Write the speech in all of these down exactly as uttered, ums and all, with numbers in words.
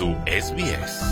สู่ เอส บี เอส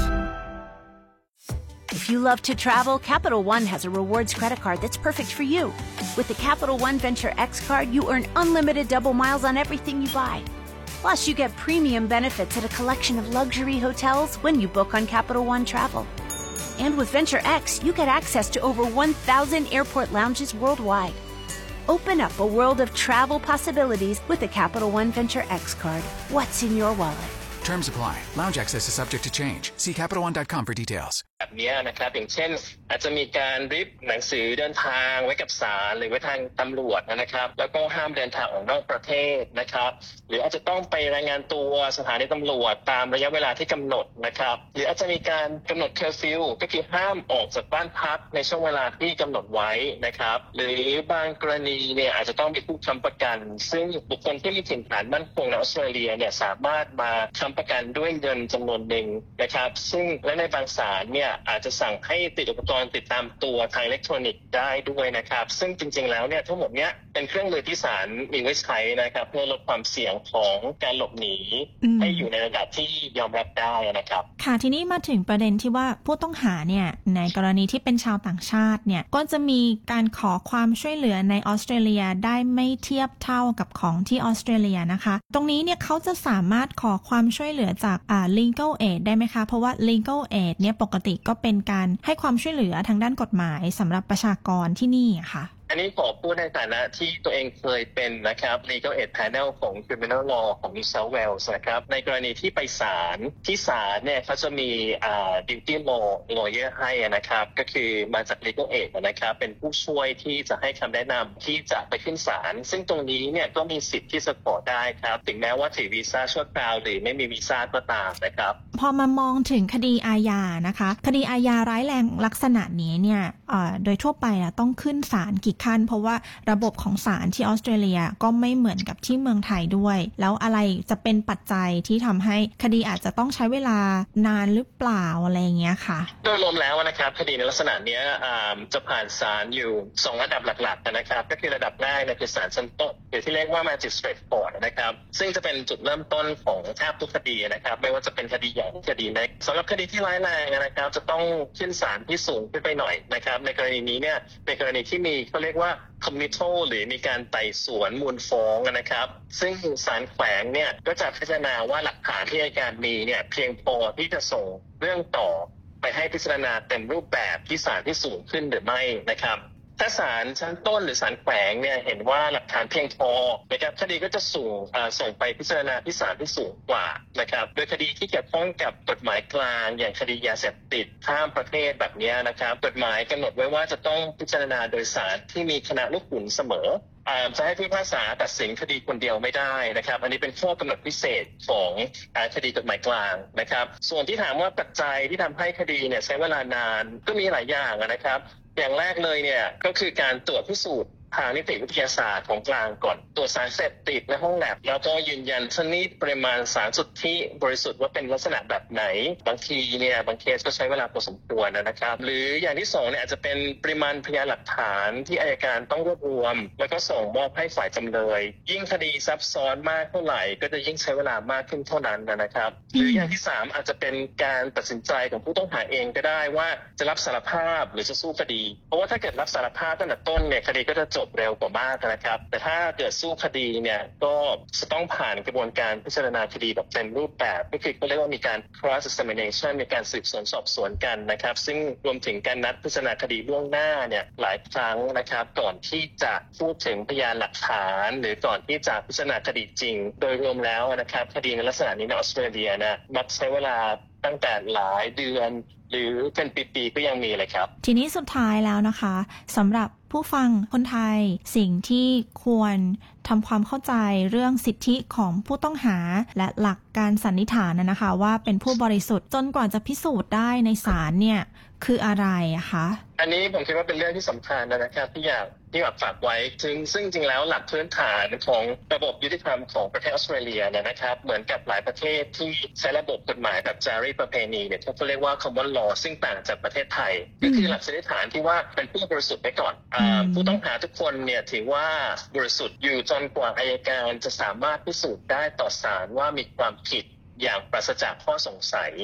If you love to travel, Capital One has a rewards credit card that's perfect for you. With the Capital One Venture X card, you earn unlimited double miles on everything you buy. Plus, you get premium benefits at a collection of luxury hotels when you book on Capital One Travel. And with Venture X, you get access to over one thousand airport lounges worldwide. Open up a world of travel possibilities with the Capital One Venture X card. What's in your wallet?Terms apply. Lounge access is subject to change. See capital one dot com for details. แบบนี้นะครับอย่างเช่นอาจจะมีการริบหนังสือเดินทางไว้กับศาลหรือไว้ทางตำรวจนะครับแล้วก็ห้ามเดินทางออกนอกประเทศนะครับหรืออาจจะต้องไปรายงานตัวสถานีตำรวจตามระยะเวลาที่กำหนดนะครับหรืออาจจะมีการกำหนดเคอร์ฟิวก็คือห้ามออกจากบ้านพักในช่วงเวลาที่กำหนดไว้นะครับหรือบางกรณีเนี่ยอาจจะต้องมีผู้ค้ำประกันซึ่งบุคคลที่มีถิ่นฐานมั่นคงในออสเตรเลียเนี่ยสามารถมาค้ำประกันด้วยเงินจำนวนหนึ่งนะครับซึ่งและในบางศาลเนี่ยอาจจะสั่งให้ติดอุปกรณ์ติดตามตัวทางอิเล็กทรอนิกส์ได้ด้วยนะครับซึ่งจริงๆแล้วเนี่ยทั้งหมดเนี้ยเป็นเครื่องมือที่ศาลมีไว้ใช้นะครับเพื่อลดความเสี่ยงของการหลบหนีให้อยู่ในระดับที่ยอมรับได้นะครับค่ะทีนี้มาถึงประเด็นที่ว่าผู้ต้องหาเนี่ยในกรณีที่เป็นชาวต่างชาติเนี่ยก็จะมีการขอความช่วยเหลือในออสเตรเลียได้ไม่เทียบเท่ากับของที่ออสเตรเลียนะคะตรงนี้เนี่ยเขาจะสามารถขอความช่วยเหลือจากอ่า legal aid ได้ไหมคะเพราะว่า legal aid เนี่ยปกติก็เป็นการให้ความช่วยเหลือทางด้านกฎหมายสำหรับประชากรที่นี่ค่ะอันนี้ขอพูดในฐานะที่ตัวเองเคยเป็นนะครับ Legal Aid Panel ของ Criminal Law ของ New South Wales นะครับในกรณีที่ไปศาลที่ศาลเนี่ยเขาจะมีอ่า Duty Law Lawyer ให้นะครับก็คือมาจาก Legal Aid นะครับเป็นผู้ช่วยที่จะให้คำแนะนำที่จะไปขึ้นศาลซึ่งตรงนี้เนี่ยก็มีสิทธิ์ที่จะขอได้ครับถึงแม้ว่าถือวีซ่าชั่วคราวหรือไม่มีวีซ่าก็ตามนะครับพอมามองถึงคดีอาญานะคะคดีอาญาร้ายแรงลักษณะนี้เนี่ยโดยทั่วไปต้องขึ้นศาลกี่ขั้นเพราะว่าระบบของศาลที่ออสเตรเลียก็ไม่เหมือนกับที่เมืองไทยด้วยแล้วอะไรจะเป็นปัจจัยที่ทำให้คดีอาจจะต้องใช้เวลานานหรือเปล่าอะไรอย่างเงี้ยค่ะโดยรวมแล้วนะครับคดีในลักษณะนี้จะผ่านศาลอยู่สองระดับหลักๆนะครับก็คือระดับแรกคือศาลชั้นต้นหรือที่เรียกว่า Magistrate Court นะครับซึ่งจะเป็นจุดเริ่มต้นของแทบทุกคดีนะครับไม่ว่าจะเป็นคดีใหญ่คดีเล็กสำหรับคดีที่ร้ายแรงนะครับจะต้องขึ้นศาลที่สูงขึ้นไปหน่อยนะครับในกรณีนี้เนี่ยเป็นกรณีที่มีเขาเรียกว่าcommittal หรือมีการไต่สวนมูลฟ้องนะครับซึ่งศาลแขวงเนี่ยก็จะพิจารณาว่าหลักฐานที่อัยการมีเนี่ยเพียงพอที่จะส่งเรื่องต่อไปให้พิจารณาเต็มรูปแบบที่ศาลที่สูงขึ้นหรือไม่นะครับถ้าศาลชั้นต้นหรือศาลแขวงเนี่ยเห็นว่าหลักฐานเพียงพอนะครับคดีก็จะส่งส่งไปพิจารณาที่ศาลที่สูงกว่านะครับโดยคดีที่เกี่ยวข้องกับกฎหมายกลางอย่างคดียาเสพติดข้ามประเทศแบบนี้นะครับกฎหมายกำหนดไว้ว่าจะต้องพิจารณาโดยศาลที่มีคณะลูกขุนเสมอจะให้ผู้พิพากษาตัดสินคดีคนเดียวไม่ได้นะครับอันนี้เป็นข้อกำหนดพิเศษของคดีกฎหมายกลางนะครับส่วนที่ถามว่าปัจจัยที่ทำให้คดีเนี่ยใช้เวลานานก็มีหลายอย่างนะครับอย่างแรกเลยเนี่ยก็คือการตรวจพิสูจน์ทางนิติวิทยาศาสตร์ของกลางก่อนตรวจสารเสพติดในห้องแลบแล้วก็ยืนยันชนิดปริมาณสารสุทธิบริสุทธิ์ว่าเป็นลักษณะแบบไหนบางทีเนี่ยบางเคสก็ใช้เวลาพอสมควรนะครับหรืออย่างที่สองเนี่ยอาจจะเป็นปริมาณพยานหลักฐานที่อัยการต้องรวบรวมแล้วก็ส่งมอบให้ฝ่ายจำเลยยิ่งคดีซับซ้อนมากเท่าไหร่ก็จะยิ่งใช้เวลามากขึ้นเท่านั้นนะครับหรืออย่างที่สามอาจจะเป็นการตัดสินใจของผู้ต้องหาเองก็ได้ว่าจะรับสารภาพหรือจะสู้คดีเพราะว่าถ้าเกิดรับสารภาพตั้งแต่ต้นเนี่ยคดีก็จะจบเร็วกว่ามากนะครับแต่ถ้าเกิดสู้คดีเนี่ยก็จะต้องผ่านกระบวนการพิจารณาคดีแบบเต็มรูปแบบก็คือเขาเรียกว่ามีการ cross examination มีการสืบสวนสอบสวนกันนะครับซึ่งรวมถึงการนัดพิจารณาคดีล่วงหน้าเนี่ยหลายครั้งนะครับก่อนที่จะพูดถึงพยานหลักฐานหรือก่อนที่จะพิจารณาคดีจริงโดยรวมแล้วนะครับคดีในลักษณะนี้ในออสเตรเลียนะมักใช้เวลาตั้งแต่หลายเดือนหรือเป็นปีๆก็ยังมีเลยครับทีนี้สุดท้ายแล้วนะคะสำหรับผู้ฟังคนไทยสิ่งที่ควรทำความเข้าใจเรื่องสิทธิของผู้ต้องหาและหลักการสันนิษฐานนะคะว่าเป็นผู้บริสุทธิ์จนกว่าจะพิสูจน์ได้ในศาลเนี่ยคืออะไรอะคะอันนี้ผมคิดว่าเป็นเรื่องที่สำคัญนะครับที่อยากที่อยากฝากไว้ซึ่งซึ่งจริงแล้วหลักพื้นฐานของระบบยุติธรรมของประเทศออสเตรเลียเนี่ยนะครับเหมือนกับหลายประเทศที่ใช้ระบบกฎหมายแบบจารีตประเพณีเนี่ยที่เขาเรียกว่า common law ซึ่งต่างจากประเทศไทยก็คือหลักสันนิษฐานที่ว่าเป็นผู้บริสุทธิ์ไปก่อนผู้ต้องหาทุกคนเนี่ยถือว่าบริสุทธิ์อยู่จนกว่าอัยการจะสามารถพิสูจน์ได้ต่อศาลว่ามีความผิดอย่างปราศจากข้อสงสัย